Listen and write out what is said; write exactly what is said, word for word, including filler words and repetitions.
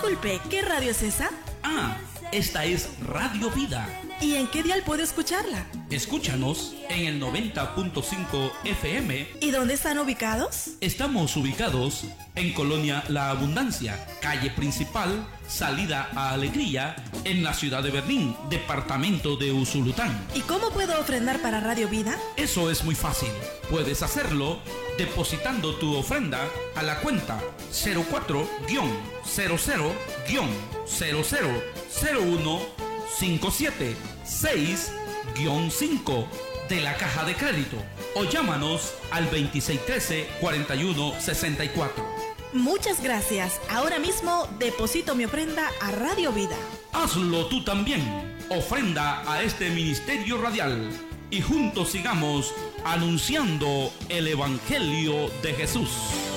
Disculpe, ¿qué radio es esa? Ah, esta es Radio Vida. ¿Y en qué dial puedo escucharla? Escúchanos en el noventa punto cinco F M. ¿Y dónde están ubicados? Estamos ubicados en Colonia La Abundancia, calle principal, salida a Alegría, en la ciudad de Berlín, departamento de Usulután. ¿Y cómo puedo ofrendar para Radio Vida? Eso es muy fácil. Puedes hacerlo depositando tu ofrenda a la cuenta cero cuatro cero cero cero cero cero uno cinco siete seis cinco de la caja de crédito o llámanos al veintiséis trece cuarenta y uno sesenta y cuatro. Muchas gracias. Ahora mismo deposito mi ofrenda a Radio Vida. Hazlo tú también. Ofrenda a este ministerio radial y juntos sigamos anunciando el Evangelio de Jesús.